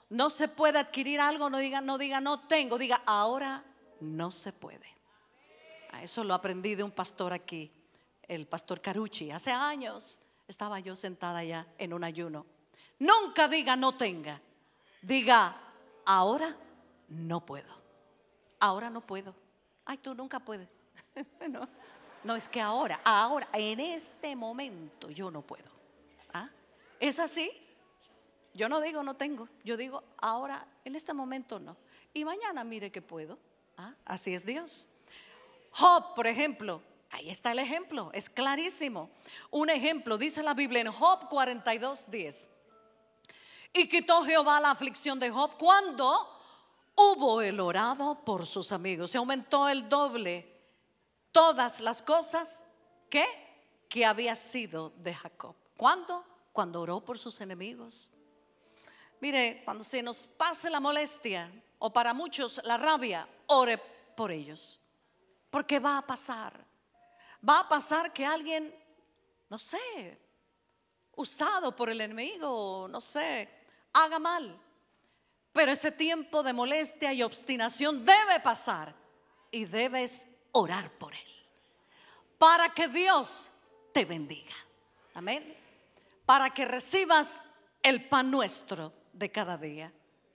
no se puede adquirir algo, no diga no tengo, diga ahora no se puede. Eso lo aprendí de un pastor aquí, el pastor Carucci. Hace años estaba yo sentada allá en un ayuno. Nunca diga no tenga, diga ahora no puedo. Ahora no puedo. Ay, tú nunca puedes. No, no, es que ahora, en este momento yo no puedo. ¿Ah? ¿Es así? Yo no digo no tengo, yo digo ahora, en este momento no. Y mañana mire que puedo. ¿Ah? Así es Dios. Job, por ejemplo, ahí está el ejemplo, es clarísimo. Un ejemplo, dice la Biblia en Job 42:10. Y quitó Jehová la aflicción de Job cuando hubo él orado por sus amigos. Se aumentó el doble todas las cosas que había sido de Jacob. ¿Cuándo? Cuando oró por sus enemigos. Mire, cuando se nos pase la molestia o para muchos la rabia, ore por ellos. Porque va a pasar. Va a pasar que alguien, no sé, usado por el enemigo, no sé, haga mal. Pero ese tiempo de molestia y obstinación debe pasar y debes orar por él para que Dios te bendiga. Amén. Para que recibas el pan nuestro de cada día.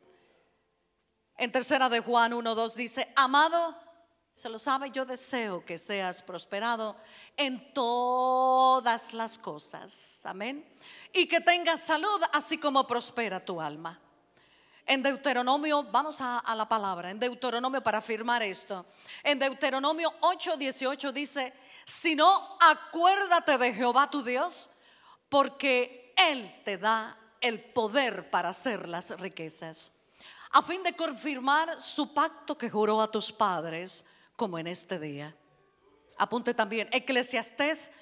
En tercera de Juan 1:2 dice: amado, se lo sabe, yo deseo que seas prosperado en todas las cosas. Amén. Y que tengas salud así como prospera tu alma. En Deuteronomio, vamos a la palabra, en Deuteronomio para afirmar esto. En Deuteronomio 8:18 dice: si no, acuérdate de Jehová tu Dios, porque Él te da el poder para hacer las riquezas, a fin de confirmar su pacto que juró a tus padres, como en este día. Apunte también Eclesiastés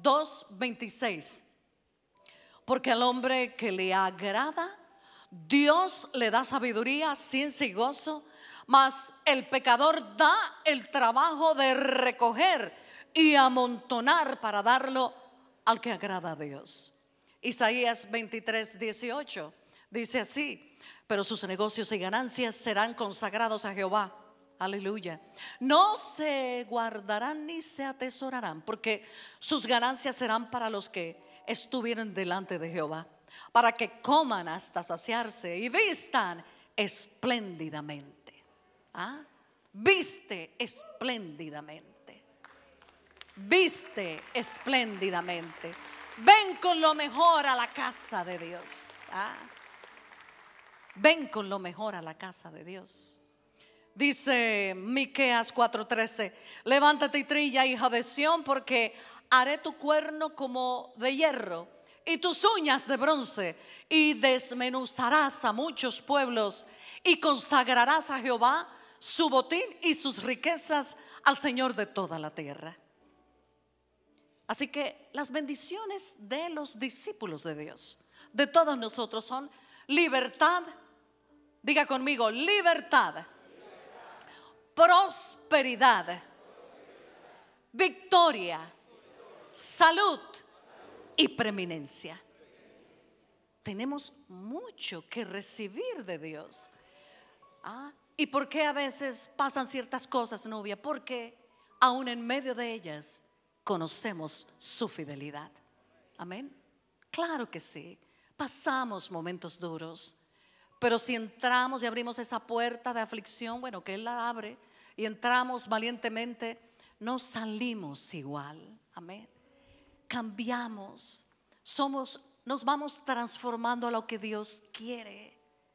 2:26. Porque al hombre que le agrada, Dios le da sabiduría, ciencia y gozo, mas el pecador da el trabajo de recoger y amontonar para darlo al que agrada a Dios. Isaías 23:18 dice así: pero sus negocios y ganancias serán consagrados a Jehová. Aleluya. No se guardarán ni se atesorarán, porque sus ganancias serán para los que estuvieron delante de Jehová, para que coman hasta saciarse y vistan espléndidamente. ¿Ah? Viste espléndidamente. Viste espléndidamente. Ven con lo mejor a la casa de Dios. ¿Ah? Ven con lo mejor a la casa de Dios. Dice Miqueas 4:13: levántate y trilla, hija de Sión, porque haré tu cuerno como de hierro y tus uñas de bronce, y desmenuzarás a muchos pueblos y consagrarás a Jehová su botín y sus riquezas al Señor de toda la tierra. Así que las bendiciones de los discípulos de Dios, de todos nosotros, son libertad. Diga conmigo: libertad, prosperidad, victoria, salud y preeminencia. Tenemos mucho que recibir de Dios. ¿Y por qué a veces pasan ciertas cosas, novia? Porque aún en medio de ellas conocemos su fidelidad. Amén. Claro que sí, pasamos momentos duros, pero si entramos y abrimos esa puerta de aflicción, bueno, que Él la abre, y entramos valientemente, no salimos igual. Amén. Cambiamos, nos vamos transformando a lo que Dios quiere.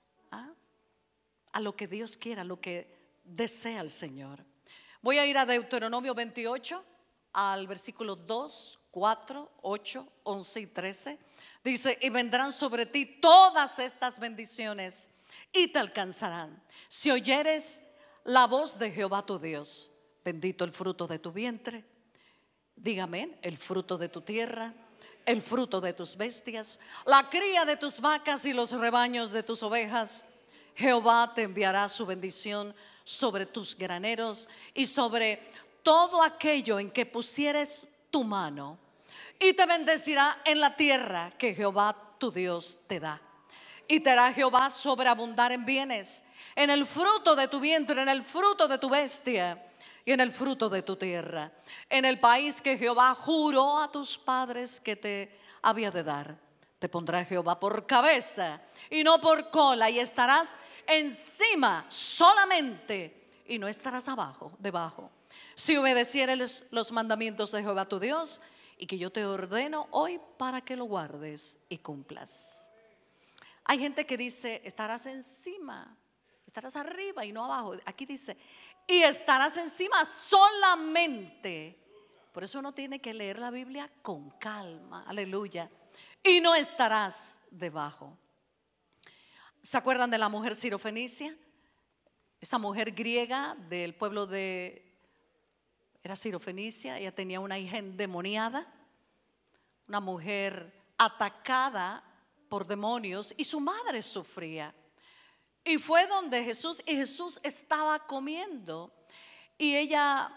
A lo que Dios quiere, a lo que desea el Señor. Voy a ir a Deuteronomio 28, al versículo 2, 4, 8, 11 y 13. Dice: y vendrán sobre ti todas estas bendiciones y te alcanzarán si oyeres la voz de Jehová tu Dios. Bendito el fruto de tu vientre, dígame, el fruto de tu tierra, el fruto de tus bestias, la cría de tus vacas y los rebaños de tus ovejas. Jehová te enviará su bendición sobre tus graneros y sobre todo aquello en que pusieres tu mano, y te bendecirá en la tierra que Jehová tu Dios te da. Y te hará Jehová sobreabundar en bienes, en el fruto de tu vientre, en el fruto de tu bestia y en el fruto de tu tierra, en el país que Jehová juró a tus padres que te había de dar. Te pondrá Jehová por cabeza y no por cola, y estarás encima solamente y no estarás abajo, debajo. Si obedecieres los mandamientos de Jehová tu Dios, y que yo te ordeno hoy para que lo guardes y cumplas. Hay gente que dice, estarás encima, estarás arriba y no abajo. Aquí dice, y estarás encima solamente. Por eso uno tiene que leer la Biblia con calma, aleluya. Y no estarás debajo. ¿Se acuerdan de la mujer sirofenicia? Esa mujer griega del pueblo era sirofenicia. Ella tenía una hija endemoniada, una mujer atacada por demonios, y su madre sufría. Y fue donde Jesús, y Jesús estaba comiendo, y ella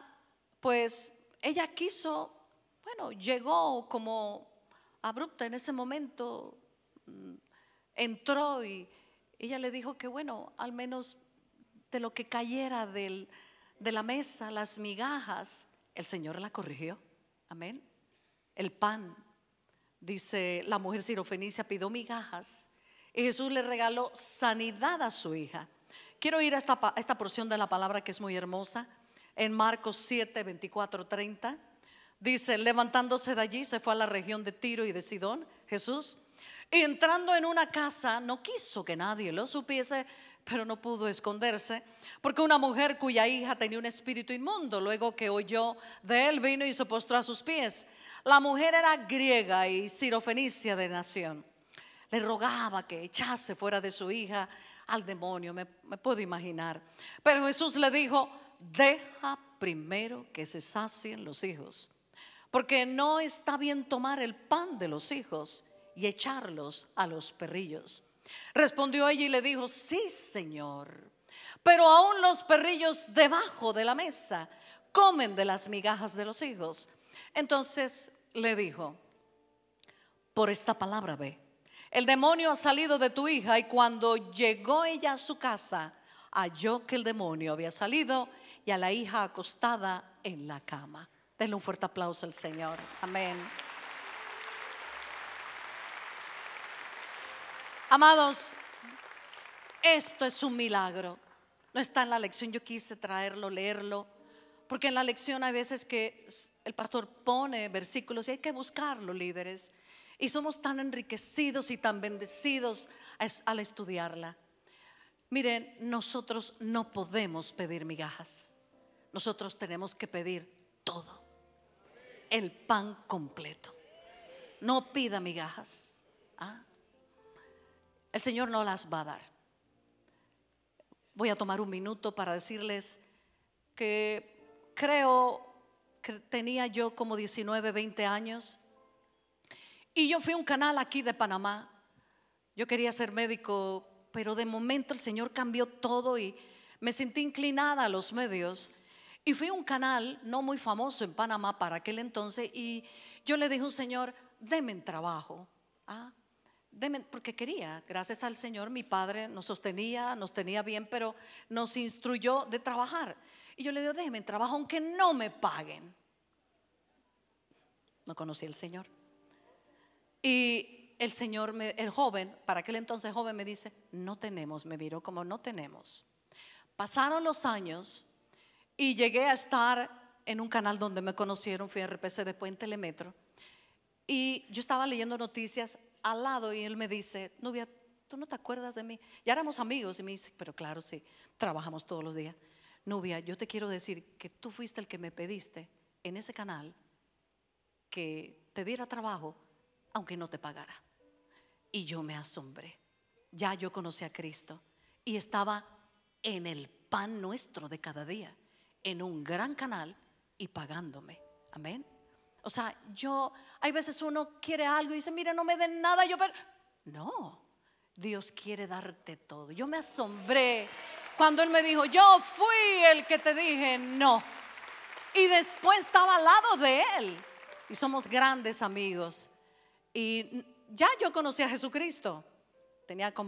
quiso, llegó como abrupta en ese momento, entró, y ella le dijo que al menos de lo que cayera de la mesa, las migajas. El Señor la corrigió, amén. El pan, dice la mujer sirofenicia, pidió migajas y Jesús le regaló sanidad a su hija. Quiero ir a esta porción de la palabra que es muy hermosa. En Marcos 7, 24, 30 dice: levantándose de allí se fue a la región de Tiro y de Sidón Jesús, y entrando en una casa no quiso que nadie lo supiese, pero no pudo esconderse, porque una mujer cuya hija tenía un espíritu inmundo, luego que oyó de él, vino y se postró a sus pies. La mujer era griega y sirofenicia de nación. Le rogaba que echase fuera de su hija al demonio, me puedo imaginar. Pero Jesús le dijo: deja primero que se sacien los hijos, porque no está bien tomar el pan de los hijos y echarlos a los perrillos. Respondió ella y le dijo: sí, Señor, pero aún los perrillos debajo de la mesa comen de las migajas de los hijos. Entonces le dijo: por esta palabra ve, el demonio ha salido de tu hija. Y cuando llegó ella a su casa, halló que el demonio había salido y a la hija acostada en la cama. Denle un fuerte aplauso al Señor, amén. Amados, esto es un milagro. No está en la lección, yo quise traerlo, leerlo, porque en la lección hay veces que el pastor pone versículos y hay que buscarlo, líderes, y somos tan enriquecidos y tan bendecidos al estudiarla. Miren, nosotros no podemos pedir migajas, nosotros tenemos que pedir todo, el pan completo. No pida migajas, el Señor no las va a dar. Voy a tomar un minuto para decirles que creo que tenía yo como 19, 20 años, y yo fui a un canal aquí de Panamá. Yo quería ser médico, pero de momento el Señor cambió todo y me sentí inclinada a los medios. Y fui a un canal no muy famoso en Panamá para aquel entonces, y yo le dije a un señor: deme trabajo, porque quería, gracias al Señor, mi padre nos sostenía, nos tenía bien, pero nos instruyó de trabajar. Y yo le digo: déjeme trabajo aunque no me paguen. No conocí al Señor. Y el Señor, el joven, para aquel entonces joven, me dice: no tenemos. Me miró como: no tenemos. Pasaron los años y llegué a estar en un canal donde me conocieron. Fui a RPC, después en Telemetro, y yo estaba leyendo noticias al lado, y él me dice: Nubia, ¿tú no te acuerdas de mí? Ya éramos amigos. Y me dice: pero claro, sí, trabajamos todos los días. Nubia, yo te quiero decir que tú fuiste el que me pediste en ese canal que te diera trabajo aunque no te pagara. Y yo me asombré. Ya yo conocí a Cristo y estaba en el pan nuestro de cada día, en un gran canal y pagándome. Amén. O sea, hay veces uno quiere algo y dice: mire, no me den nada. Pero no, Dios quiere darte todo. Yo me asombré cuando él me dijo: yo fui el que te dije no. Y después estaba al lado de él y somos grandes amigos. Y ya yo conocí a Jesucristo, tenía como